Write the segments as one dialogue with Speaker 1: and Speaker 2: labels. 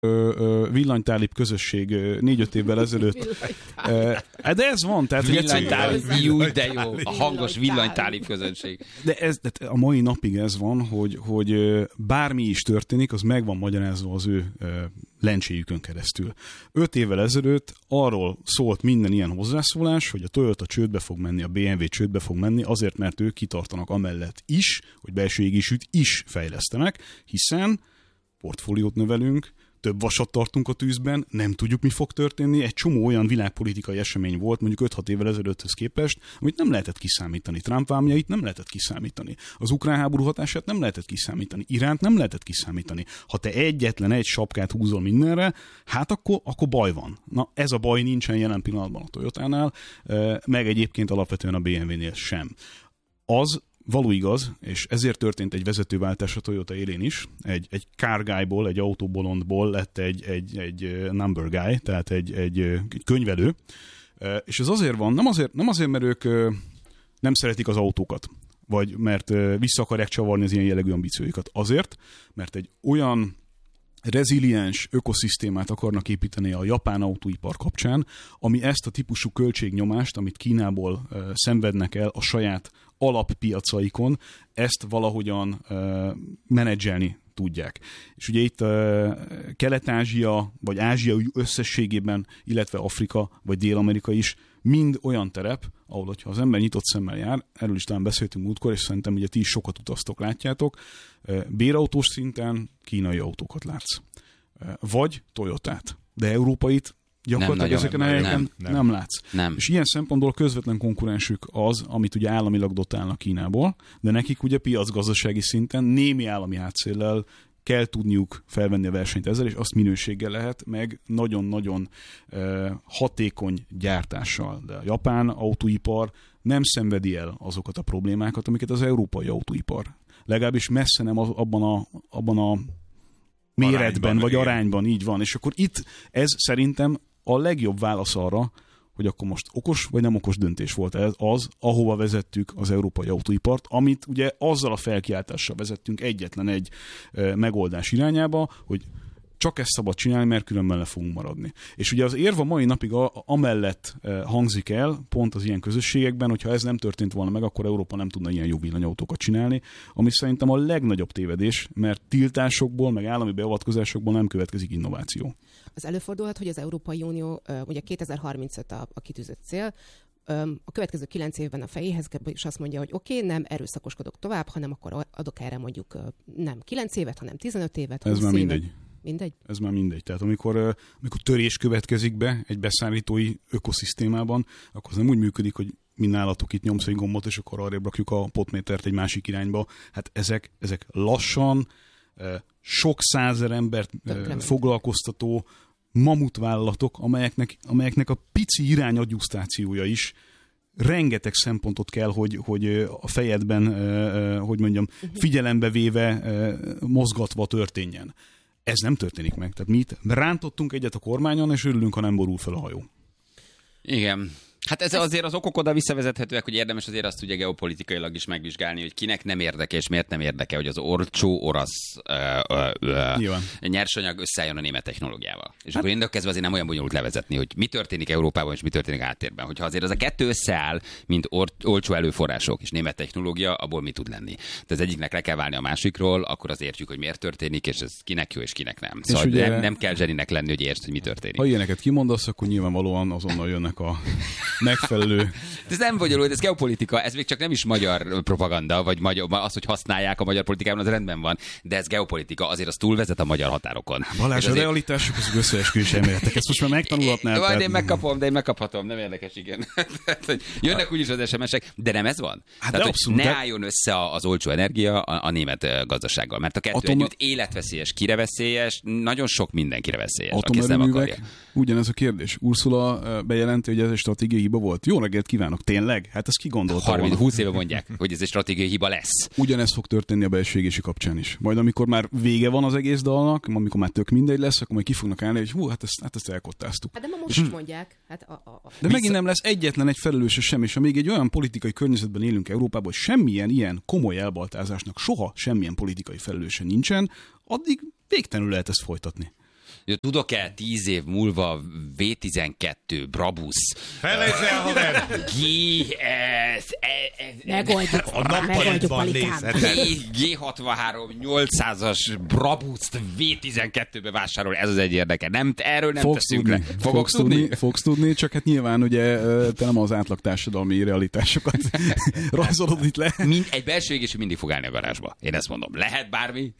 Speaker 1: villanytálib közösség 4-5 évvel ezelőtt. De ez van. Tehát
Speaker 2: villanytálib, de jó. A hangos villanytálib közönség.
Speaker 1: De a mai napig ez van, hogy bármi is történik, az meg van magyarázva az ő lencséjükön keresztül. 5 évvel ezelőtt arról szólt minden ilyen hozzászólás, hogy a Toyota csődbe fog menni, a BMW csődbe fog menni, azért, mert ők kitartanak amellett is, hogy belső égésűt is fejlesztenek, hiszen portfóliót növelünk, több vasat tartunk a tűzben, nem tudjuk, mi fog történni. Egy csomó olyan világpolitikai esemény volt, mondjuk 5-6 évvel ezelőtthöz képest, amit nem lehetett kiszámítani. Trump vámjait nem lehetett kiszámítani. Az ukrán háború hatását nem lehetett kiszámítani. Iránt nem lehetett kiszámítani. Ha te egyetlen egy sapkát húzol mindenre, hát akkor baj van. Na, ez a baj nincsen jelen pillanatban a Toyotánál, meg egyébként alapvetően a BMW-nél sem. Az való igaz, és ezért történt egy vezetőváltás a Toyota élén is. Egy car guy-ból, egy autóbolondból lett egy number guy, tehát egy könyvelő. És ez azért van, nem azért, mert ők nem szeretik az autókat, vagy mert vissza akarják csavarni az ilyen jellegű ambícióikat. Azért, mert egy olyan reziliens ökoszisztémát akarnak építeni a japán autóipar kapcsán, ami ezt a típusú költségnyomást, amit Kínából szenvednek el a saját alappiacaikon, ezt valahogyan menedzselni tudják. És ugye itt Kelet-Ázsia, vagy Ázsia összességében, illetve Afrika, vagy Dél-Amerika is mind olyan terep, ahol, hogyha az ember nyitott szemmel jár, erről is talán beszéltünk múltkor, és szerintem ugye ti is sokat utaztok, látjátok, bérautós szinten kínai autókat látsz. Vagy Toyotát. De európait gyakorlatilag ezeken a helyeken nem látsz.
Speaker 2: Nem.
Speaker 1: És ilyen szempontból közvetlen konkurensük az, amit ugye államilag dotálnak Kínából, de nekik ugye piacgazdasági szinten némi állami hátszéllel kell tudniuk felvenni a versenyt ezzel, és azt minőséggel lehet, meg nagyon-nagyon hatékony gyártással. De a japán autóipar nem szenvedi el azokat a problémákat, amiket az európai autóipar. Legalábbis messze nem abban a méretben, vagy arányban, így van. És akkor itt ez szerintem a legjobb válasz arra, hogy akkor most okos vagy nem okos döntés volt ez az, ahova vezettük az európai autóipart, amit ugye azzal a felkiáltással vezettünk egyetlen egy megoldás irányába, hogy csak ezt szabad csinálni, mert különben le fogunk maradni. És ugye az érv a mai napig amellett hangzik el, pont az ilyen közösségekben, hogyha ez nem történt volna meg, akkor Európa nem tudna ilyen jó villanyautókat csinálni, ami szerintem a legnagyobb tévedés, mert tiltásokból, meg állami beavatkozásokból nem következik innováció.
Speaker 3: Az előfordulhat, hogy az Európai Unió, ugye 2035 a kitűzött cél, a következő 9 évben a fejéhez és azt mondja, hogy oké, nem erőszakoskodok tovább, hanem akkor adok erre mondjuk nem 9 évet, hanem 15 évet, 20
Speaker 1: Ez már mindegy.
Speaker 3: Mindegy?
Speaker 1: Ez már mindegy. Tehát amikor törés következik be egy beszállítói ökoszisztémában, akkor az nem úgy működik, hogy mi nálatok itt nyomsz egy gombot, és akkor arrébb rakjuk a potmétert egy másik irányba. Hát ezek lassan, sok százezer embert foglalkoztató mamutvállalatok, amelyeknek a pici irányadjusztációja is rengeteg szempontot kell, hogy a fejedben, figyelembe véve, mozgatva történjen. Ez nem történik meg. Tehát mi itt rántottunk egyet a kormányon, és örülünk, ha nem borul fel a hajó.
Speaker 2: Igen. Hát ez azért az okok oda visszavezethetőek, hogy érdemes azért azt ugye geopolitikailag is megvizsgálni, hogy kinek nem érdeke, és miért nem érdeke, hogy az olcsó orosz nyersanyag összeálljon a német technológiával. És akkor innentől kezdve azért nem olyan bonyolult levezetni, hogy mi történik Európában, és mi történik háttérben. Hogyha azért az a kettő összeáll, mint olcsó előforrások és német technológia, abból mi tud lenni. De az egyiknek le kell válni a másikról, akkor az értjük, hogy miért történik, és ez kinek jó, és kinek nem. Szóval ugye, nem kell zseninek lenni, hogy értsd, hogy mi történik.
Speaker 1: Ha ilyeneket kimondasz, akkor nyilvánvalóan azonnal jönnek a megfelelő.
Speaker 2: De ez nem bonyolult, ez geopolitika, ez még csak nem is magyar propaganda, vagy az, hogy használják a magyar politikában, az rendben van, de ez geopolitika, azért az túlvezet a magyar határokon.
Speaker 1: Balázs, a realitásuk az összeesküvés elméletek, ezt most már megtanulhatnál.
Speaker 2: De én megkaphatom, nem érdekes, igen. Jönnek úgyis az SMS-ek, de nem ez van.
Speaker 1: Hát
Speaker 2: tehát,
Speaker 1: abszolút,
Speaker 2: ne álljon össze az olcsó energia a német gazdasággal, mert a kettő együtt életveszélyes, kireveszélyes, nagyon sok mindenkire veszélyes.
Speaker 1: Atomerőművek, ugyanez a kérdés. Ursula bejelenti, hogy ez egy stratégiai hiba volt. Jó reggelt kívánok, tényleg? Hát ezt ki gondolta volna?
Speaker 2: 20 éve mondják, hogy ez egy stratégiai hiba lesz.
Speaker 1: Ugyanez fog történni a belső égési kapcsán is. Majd amikor már vége van az egész dalnak, amikor már tök mindegy lesz, akkor majd ki fognak állni, hogy hát ezt elkottáztuk.
Speaker 3: Hát de most is mondják. Hát
Speaker 1: de megint nem lesz egyetlen egy felelőse sem, és ha még egy olyan politikai környezetben élünk Európában, hogy semmilyen ilyen komoly elbaltázásnak soha semmilyen politikai felelőse nincsen, addig végtelenül lehet ezt folytatni.
Speaker 2: Tudok-e 10 év múlva V12 Brabus
Speaker 4: Felejtsd el, haver!
Speaker 3: Megoldjuk, Palikám.
Speaker 2: G63 800-as Brabust V12-be vásárol, ez az egy érdeke. Nem, erről nem
Speaker 1: Fogsz
Speaker 2: teszünk
Speaker 1: tudni.
Speaker 2: le.
Speaker 1: Fogsz tudni, csak hát nyilván ugye te nem az átlag társadalmi realitásokat rajzolod itt le.
Speaker 2: Egy belső égésű mindig fog állni a garázsba. Én ezt mondom. Lehet bármi.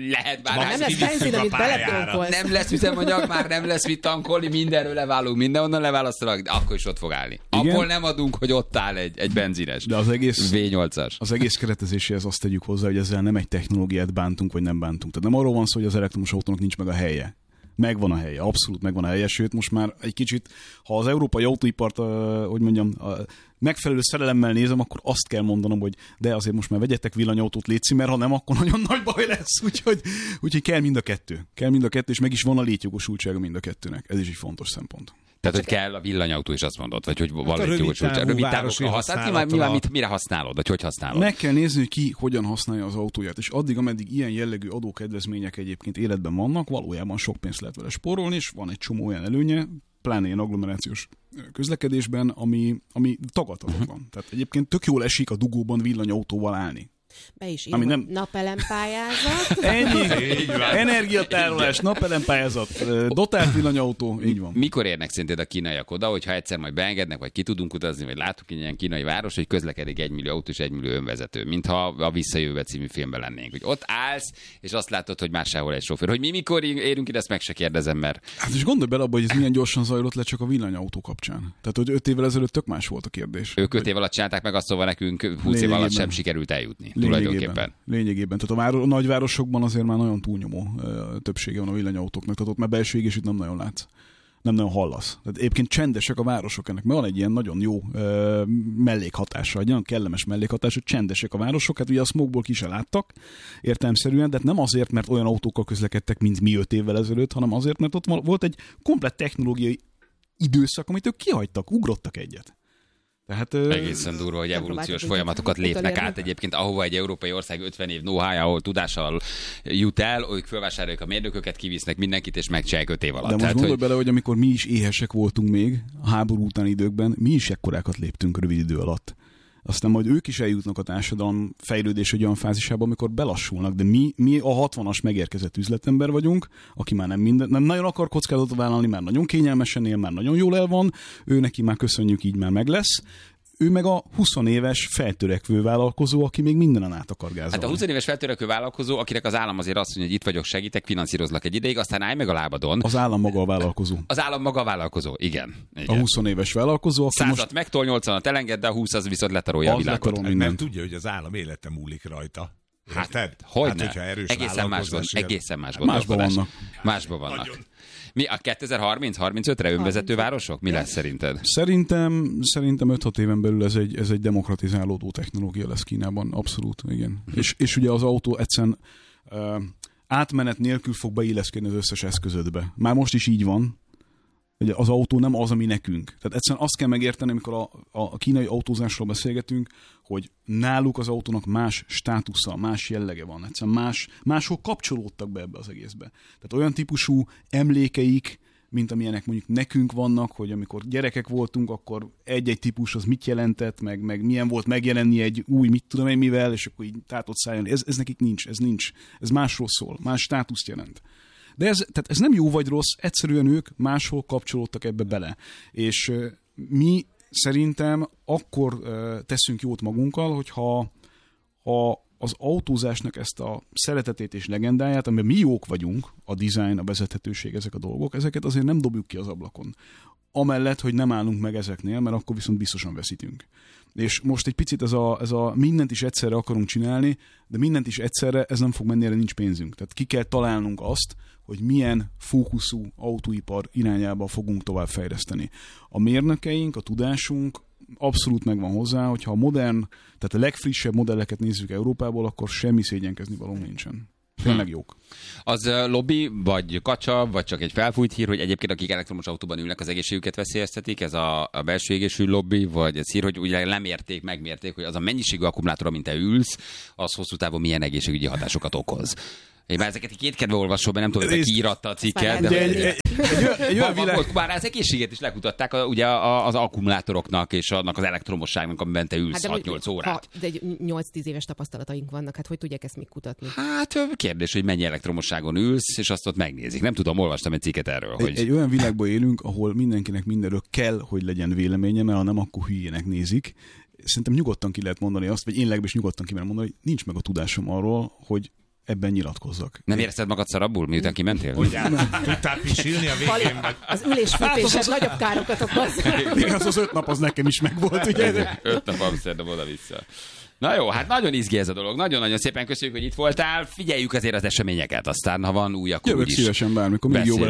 Speaker 3: Nem lesz benzin, amit beletankolsz.
Speaker 2: Nem lesz üzemanyag, már nem lesz mit tankolni, mindenről leválunk, mindenonnan leválasztanak, de akkor is ott fog állni.
Speaker 1: Igen?
Speaker 2: Abból nem adunk, hogy ott áll egy benzines.
Speaker 1: De az egész
Speaker 2: V8-as.
Speaker 1: Az egész keretezéséhez azt tegyük hozzá, hogy ezzel nem egy technológiát bántunk, vagy nem bántunk. Tehát nem arról van szó, hogy az elektromos autónak nincs meg a helye. Megvan a helye, abszolút megvan a helye, sőt most már egy kicsit, ha az európai autóipart, hogy mondjam, megfelelő szerelemmel nézem, akkor azt kell mondanom, hogy de azért most már vegyetek villanyautót, létszi, mert ha nem, akkor nagyon nagy baj lesz. Úgyhogy kell mind a kettő. Kell mind a kettő, és meg is van a létjogosultsága mind a kettőnek. Ez is egy fontos szempont.
Speaker 2: Tehát, hogy kell a villanyautó is, azt mondod, vagy hogy van egy
Speaker 4: rövid távú
Speaker 2: használni, mire használod, vagy hogy használod?
Speaker 1: Meg kell nézni, hogy ki hogyan használja az autóját, és addig, ameddig ilyen jellegű adókedvezmények egyébként életben vannak, valójában sok pénzt lehet vele spórolni, és van egy csomó olyan előnye, pláne ilyen agglomerációs közlekedésben, ami tagadhatatlan. Tehát egyébként tök jól esik a dugóban villanyautóval állni.
Speaker 3: Be is írom,
Speaker 1: nem...
Speaker 3: napelempályázat.
Speaker 1: Ennyi. Energiatárolás, napelempályázat, dotált villanyautó, így van.
Speaker 2: Mikor érnek szerinted a kínaiak oda, hogyha egyszer majd beengednek, vagy ki tudunk utazni, vagy látunk egy ilyen kínai város, hogy közlekedik 1 millió autó és 1 millió önvezető, mintha a Visszajövőbe című filmben lennénk. Hogy ott állsz, és azt látod, hogy már sehol egy sofőr. Hogy mi mikor érünk ide, ezt meg se kérdezem, mert...
Speaker 1: Hát és gondolj bele abba, hogy ez milyen gyorsan zajlott le csak a villanyautó kapcsán. Tehát, hogy 5 évvel ezelőtt tök más volt a kérdés.
Speaker 2: Ők 5 év alatt csinálták meg, azt szóval nekünk 20 év alatt sem sikerült eljutni.
Speaker 1: Lényegében. Tehát a nagyvárosokban azért már nagyon túlnyomó többsége van a villanyautóknak, tehát ott már belső égésűt nem nagyon látsz. Nem nagyon hallasz. Tehát egyébként csendesek a városok ennek, mert van egy ilyen nagyon jó mellékhatása, egy nagyon kellemes mellékhatása, hogy csendesek a városok, hát ugye a smogból ki se láttak értelemszerűen, de nem azért, mert olyan autókkal közlekedtek, mint mi 5 évvel ezelőtt, hanem azért, mert ott volt egy komplett technológiai időszak, amit ők kihagytak, ugrottak egyet. Tehát,
Speaker 2: egészen durva, hogy evolúciós folyamatokat lépnek át egyébként, ahova egy európai ország 50 év know-how, ahol tudással jut el, ők felvásárolják a mérnököket, kivisznek mindenkit, és megcsinálják 5 év alatt.
Speaker 1: De most gondolj bele, hogy amikor mi is éhesek voltunk még a háború utáni időkben, mi is ekkorákat léptünk rövid idő alatt. Aztán majd ők is eljutnak a társadalom fejlődés egy olyan fázisában, amikor belassulnak, de mi a 60-as megérkezett üzletember vagyunk, aki már nem nagyon akar kockázatot vállalni, már nagyon kényelmesen él, már nagyon jól el van, ő neki már köszönjük, így már meg lesz. Ő meg a 20 éves feltörekvő vállalkozó, aki még mindenen át akar gázolni.
Speaker 2: Hát a 20 éves feltörekvő vállalkozó, akinek az állam azért azt mondja, hogy itt vagyok, segítek, finanszírozlak egy ideig, aztán állj meg a lábadon.
Speaker 1: Az állam maga a vállalkozó.
Speaker 2: Az állam maga a vállalkozó, igen.
Speaker 1: A 20 éves vállalkozó, aki
Speaker 2: 100-at
Speaker 1: most...
Speaker 2: megtol, 80-at elenged, de a 20 az viszont letarolja a világot.
Speaker 4: Mert tudja, hogy az állam élete múlik rajta.
Speaker 2: Hát, hogyne.
Speaker 4: Hogyha erős
Speaker 2: egészen másban
Speaker 1: vannak.
Speaker 2: Másban vannak. Mi a 2030-35-re önvezető városok? Mi lesz szerinted?
Speaker 1: Szerintem 5-6 éven belül ez egy demokratizálódó technológia lesz Kínában, abszolút, igen. És ugye az autó egyszerűen átmenet nélkül fog beilleszkedni az összes eszközödbe. Már most is így van. Az autó nem az, ami nekünk. Tehát egyszerűen azt kell megérteni, amikor a kínai autózásról beszélgetünk, hogy náluk az autónak más státusza, más jellege van. Egyszerűen máshol kapcsolódtak be ebbe az egészbe. Tehát olyan típusú emlékeik, mint amilyenek mondjuk nekünk vannak, hogy amikor gyerekek voltunk, akkor egy-egy típus az mit jelentett, meg milyen volt megjelenni egy új mit tudom én mivel, és akkor így tátott szálljon. Ez nekik nincs. Ez másról szól, más státuszt jelent. De ez nem jó vagy rossz, egyszerűen ők máshol kapcsolódtak ebbe bele. És mi szerintem akkor teszünk jót magunkkal, hogyha az autózásnak ezt a szeretetét és legendáját, amiben mi jók vagyunk, a design, a vezethetőség, ezek a dolgok, ezeket azért nem dobjuk ki az ablakon. Amellett, hogy nem állunk meg ezeknél, mert akkor viszont biztosan veszítünk. És most egy picit ez a mindent is egyszerre akarunk csinálni, de mindent is egyszerre, ez nem fog menni, erre nincs pénzünk. Tehát ki kell találnunk azt, hogy milyen fókuszú autóipar irányába fogunk tovább fejleszteni. A mérnökeink, a tudásunk abszolút megvan hozzá, hogyha a modern, tehát a legfrissebb modelleket nézzük Európából, akkor semmi szégyenkezni valónk nincsen. Tényleg jók.
Speaker 2: Az lobby, vagy kacsa, vagy csak egy felfújt hír, hogy egyébként akik elektromos autóban ülnek, az egészségüket veszélyeztetik, ez a belső égésű lobby, vagy ez hír, hogy ugye megmérték, hogy az a mennyiségű akkumulátor, amint te ülsz, az hosszú távon milyen egészségügyi hatásokat okoz. Én már ezeket kétkedve olvasom, mert nem tudom, hogy kiíratta a cikket.
Speaker 3: De
Speaker 1: egy olyan világ...
Speaker 2: Már az egészséget is lekutatták ugye az akkumulátoroknak és annak az elektromosságnak, amiben te ülsz 6-8 órát.
Speaker 3: De 8-10 éves tapasztalataink vannak, hát hogy tudják ezt még kutatni?
Speaker 2: Hát kérdés, hogy mennyi elektromosságon ülsz, és azt ott megnézik. Nem tudom, olvastam egy cikket erről. Hogy...
Speaker 1: Egy olyan világban élünk, ahol mindenkinek mindenről kell, hogy legyen véleménye, mert ha nem, akkor hülyének nézik. Szerintem nyugodtan ki lehet mondani azt, vagy én legalábbis nyugodtan ki mondani, hogy nincs meg a tudásom arról, hogy ebben nyilatkozzak.
Speaker 2: Nem érezted magad szarabbul, miután kimentél?
Speaker 4: Tudtál pisilni a végén?
Speaker 3: Az ülésfűtés nagyobb károkat okoz.
Speaker 1: Az 5 nap az nekem is megvolt, ugye?
Speaker 2: 5 nap Amsterdam oda-vissza. Na jó, hát nagyon izgi ez a dolog. Nagyon-nagyon szépen köszönjük, hogy itt voltál. Figyeljük azért az eseményeket, aztán ha van új, akkor
Speaker 1: Jövök
Speaker 2: úgyis
Speaker 1: szívesen bármikor, még jóval